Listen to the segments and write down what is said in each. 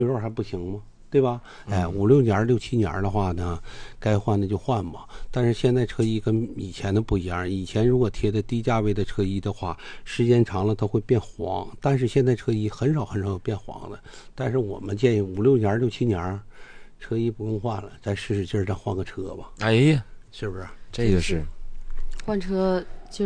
肉还不行吗？对吧？哎，5、6年、6、7年的话呢，该换的就换吧。但是现在车衣跟以前的不一样，以前如果贴的低价位的车衣的话，时间长了它会变黄，但是现在车衣很少有变黄的。但是我们建议5、6年、6、7年，车衣不用换了，再试试劲儿，再换个车吧。 哎呀， 是不是？ 这个是换车就是。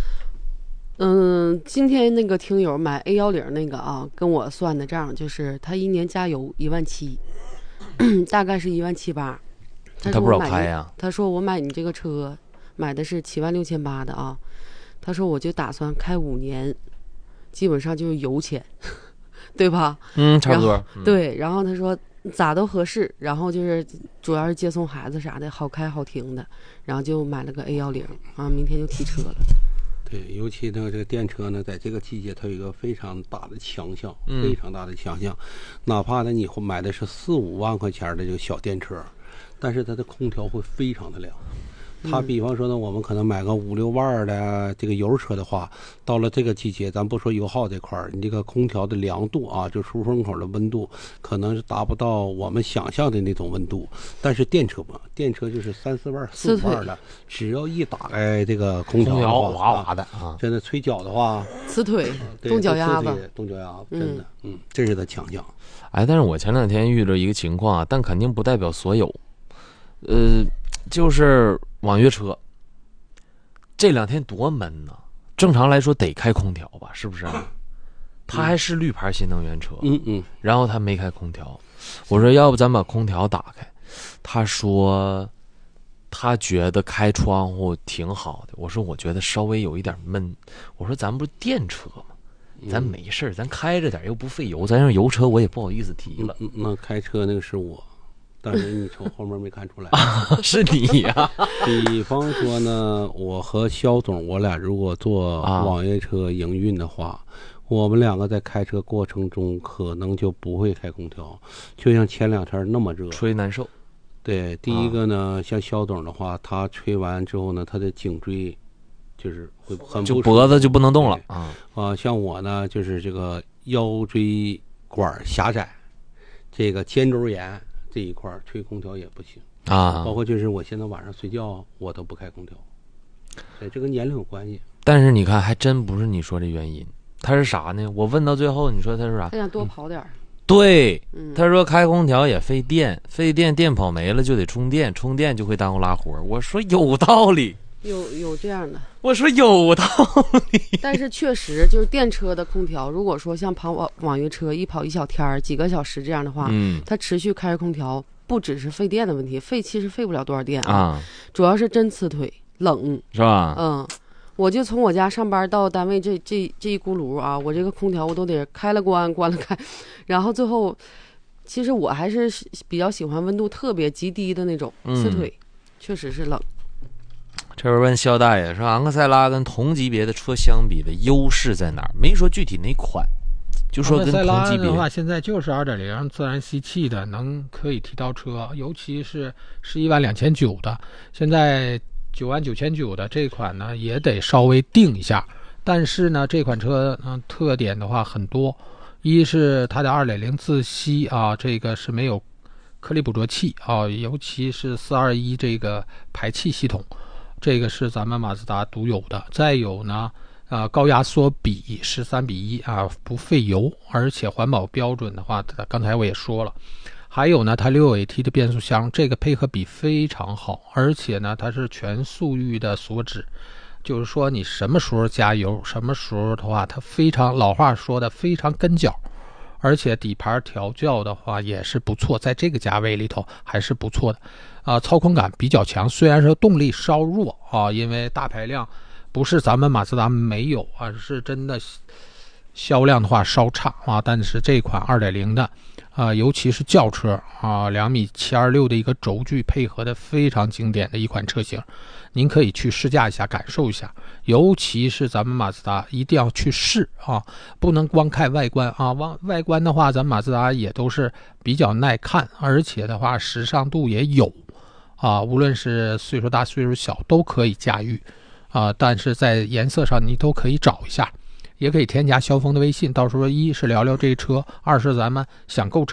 今天那个听友买 A10那个啊，跟我算的账，就是他1年加油17000，大概是17800。 他不少开呀。 他说我买你这个车，买的是76800的啊。他说我就打算开5年，基本上就是油钱，对吧？ 差不多。 对，然后他说咋都合适，然后就是主要是接送孩子啥的，好开好停的，然后就买了个 A10啊，明天就提车了。 对，尤其呢，这个电车呢，在这个季节，它有一个非常大的强项，非常大的强项。哪怕呢，你买的是4、5万块钱的这个小电车，但是它的空调会非常的凉。它比方说呢，我们可能买个5、6万的这个油车的话，到了这个季节，咱不说油耗这块儿，你这个空调的凉度啊，就出风口的温度，可能是达不到我们想象的那种温度。但是电车嘛，电车就是3、4万、4、5万的，只要一打开这个空调的话， 哇哇的啊， 真的吹脚的话， 呲腿，冻脚丫子， 冻脚丫子，真的，这是它强项。 哎，但是我前2天遇到一个情况啊，但肯定不代表所有，就是网约车这2天多闷呐！正常来说得开空调吧，是不是？他还是绿牌新能源车，然后他没开空调。我说要不咱把空调打开，他说他觉得开窗户挺好的。我说我觉得稍微有一点闷。我说咱不是电车吗？咱没事咱开着点又不费油，咱用油车我也不好意思提了。 那开车那个是我。但是你从后面没看出来， 是你呀。 比方说呢，我和肖总，我俩如果做网约车营运的话，我们2个在开车过程中可能就不会开空调，就像前2天那么热， 吹难受。 对，第一个呢，像肖总的话，他吹完之后呢，他的颈椎就是会很不舒服， 就脖子就不能动了像我呢，就是这个腰椎管狭窄，这个肩周炎。这一块吹空调也不行包括就是我现在晚上睡觉我都不开空调，对，这跟年龄有关系。 但是你看，还真不是你说的原因，他是啥呢？我问到最后，你说他是啥？ 他想多跑点对，他说开空调也费电，电跑没了就得充电，充电就会耽误拉活。我说有道理。 有这样的， 我说有道理， 但是确实就是电车的空调，如果说像跑网约车一跑1小天几个小时这样的话，它持续开着空调，不只是费电的问题，其实费不了多少电主要是真呲腿冷， 是吧？ 我就从我家上班到单位这一轱辘啊，我这个空调我都得开了关，关了开，然后最后其实我还是比较喜欢温度特别极低的那种呲腿，确实是冷。 这边问肖大爷说，昂克赛拉跟同级别的车相比的优势在哪儿？没说具体哪款，就说跟同级别。 昂克赛拉的话，现在就是 2.0 自然吸气的，可以提到车，尤其是112900的，现在99900的这款呢，也得稍微定一下。但是呢，这款车特点的话很多，一是它的2.0自吸这个是没有颗粒捕捉器尤其是421这个排气系统。这个是咱们马自达独有的。再有呢，高压缩比13:1不费油，而且环保标准的话，刚才我也说了。还有呢，它6AT 的变速箱，这个配合比非常好，而且呢，它是全速域的锁止，就是说你什么时候加油，什么时候的话，它非常老话说的非常跟脚。而且底盘调教的话也是不错，在这个价位里头还是不错的操控感比较强，虽然说动力稍弱因为大排量不是咱们马自达没有是真的销量的话稍差但是这款2.0的尤其是轿车2.726米的一个轴距配合的非常经典的一款车型，您可以去试驾一下，感受一下。尤其是咱们马自达一定要去试不能光看外观外观的话，咱马自达也都是比较耐看，而且的话时尚度也有无论是岁数大岁数小都可以驾驭但是在颜色上你都可以找一下。 也可以添加肖峰的微信，到时候一是聊聊这车，二是咱们想购车